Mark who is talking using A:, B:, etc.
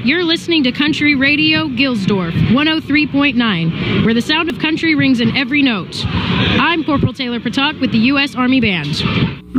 A: You're listening to Country Radio Gilsdorf 103.9, where the sound of country rings in every note. I'm Corporal Taylor Patak with the U.S. Army Band.